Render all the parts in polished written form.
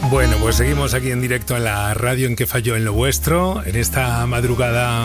Bueno, pues seguimos aquí en directo en la radio en Que Falló en lo Vuestro, en esta madrugada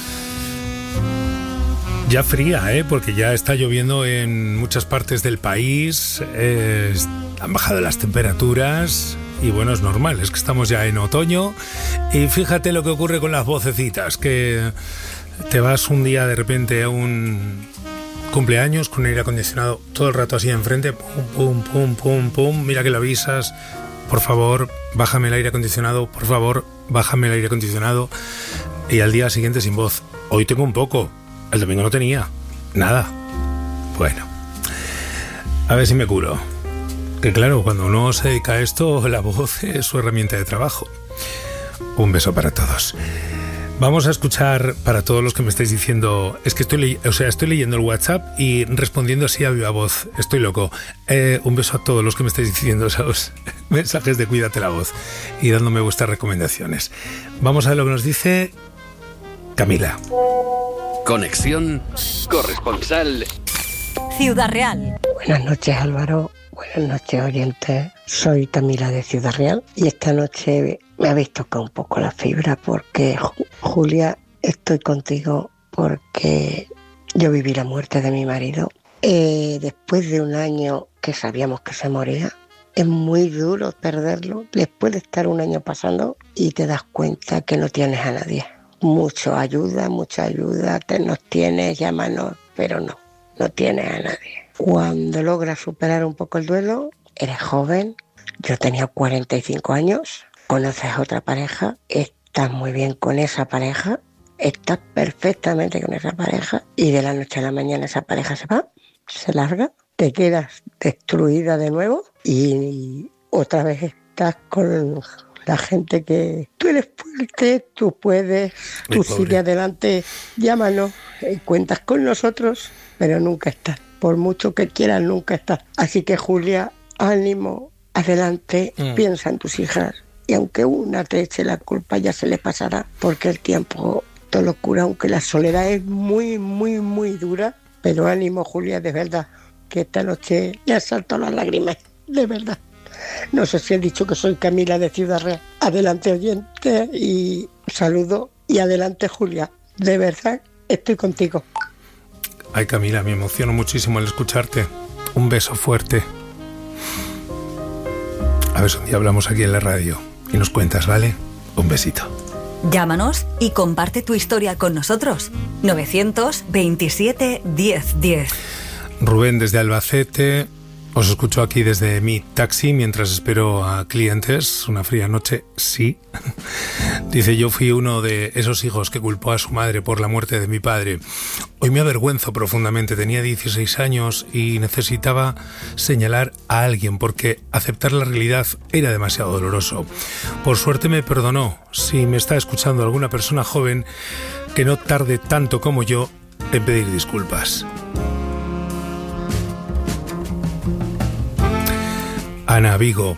ya fría, porque ya está lloviendo en muchas partes del país, han bajado las temperaturas y bueno, es normal, es que estamos ya en otoño y fíjate lo que ocurre con las vocecitas, que te vas un día de repente a un cumpleaños con aire acondicionado todo el rato así enfrente, pum, pum, pum, pum, pum, mira que lo avisas, por favor, bájame el aire acondicionado, por favor, bájame el aire acondicionado, y al día siguiente sin voz. Hoy tengo un poco, el domingo no tenía nada. Bueno, a ver si me curo. Que claro, cuando uno se dedica a esto, la voz es su herramienta de trabajo. Un beso para todos. Vamos a escuchar para todos los que me estáis diciendo, es que estoy leyendo el WhatsApp y respondiendo así a viva voz. Estoy loco. Un beso a todos los que me estáis diciendo esos mensajes de cuídate la voz y dándome vuestras recomendaciones. Vamos a ver lo que nos dice Camila. Conexión corresponsal Ciudad Real. Buenas noches, Álvaro. Buenas noches, oyentes. Soy Camila de Ciudad Real y esta noche me habéis tocado un poco la fibra porque, Julia, estoy contigo porque yo viví la muerte de mi marido. Después de un año que sabíamos que se moría, es muy duro perderlo. Después de estar un año pasando y te das cuenta que no tienes a nadie. Mucha ayuda, nos tienes, llámanos, pero no tienes a nadie. Cuando logras superar un poco el duelo, eres joven, yo tenía 45 años, conoces a otra pareja, estás muy bien con esa pareja, estás perfectamente con esa pareja y de la noche a la mañana esa pareja se va, se larga, te quedas destruida de nuevo y otra vez estás con la gente que tú eres fuerte, tú puedes, tú sigue adelante, llámanos, cuentas con nosotros, pero nunca estás. Por mucho que quieras, nunca estás. Así que, Julia, ánimo, adelante, piensa en tus hijas. Y aunque una te eche la culpa, ya se le pasará, porque el tiempo te lo cura, aunque la soledad es muy, muy, muy dura. Pero ánimo, Julia, de verdad, que esta noche ya saltó las lágrimas, de verdad. No sé si he dicho que soy Camila de Ciudad Real. Adelante, oyente, y saludo. Y adelante, Julia, de verdad, estoy contigo. Ay, Camila, me emociono muchísimo al escucharte. Un beso fuerte. A ver si un día hablamos aquí en la radio y nos cuentas, ¿vale? Un besito. Llámanos y comparte tu historia con nosotros. 927 1010. Rubén desde Albacete. Os escucho aquí desde mi taxi mientras espero a clientes. Una fría noche, sí. Dice, yo fui uno de esos hijos que culpó a su madre por la muerte de mi padre. Hoy me avergüenzo profundamente. Tenía 16 años y necesitaba señalar a alguien porque aceptar la realidad era demasiado doloroso. Por suerte me perdonó. Si me está escuchando alguna persona joven, que no tarde tanto como yo en pedir disculpas. Ana Vigo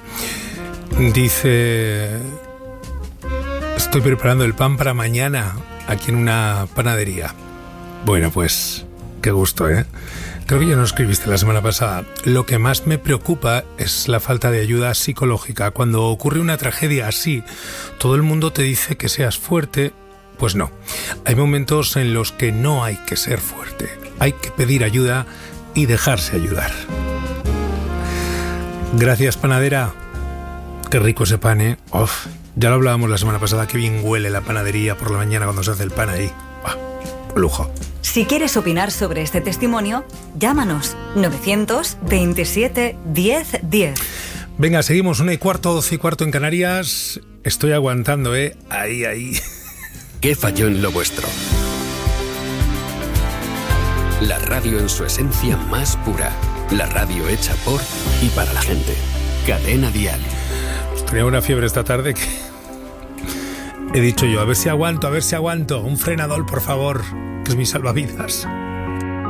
dice, estoy preparando el pan para mañana aquí en una panadería. Bueno, pues qué gusto, Creo que ya nos escribiste la semana pasada. Lo que más me preocupa es la falta de ayuda psicológica. Cuando ocurre una tragedia así, todo el mundo te dice que seas fuerte. Pues no, hay momentos en los que no hay que ser fuerte. Hay que pedir ayuda y dejarse ayudar. Gracias, panadera. Qué rico ese pan, Uf, ya lo hablábamos la semana pasada, qué bien huele la panadería por la mañana cuando se hace el pan ahí. Lujo. Si quieres opinar sobre este testimonio, llámanos 927 1010. Venga, seguimos, 1:15, 12:15 en Canarias. Estoy aguantando, Ahí. ¿Qué falló en lo vuestro? La radio en su esencia más pura. La radio hecha por y para la gente. Cadena Dial. Pues tenía una fiebre esta tarde que he dicho yo, a ver si aguanto. Un frenador, por favor, que es mi salvavidas.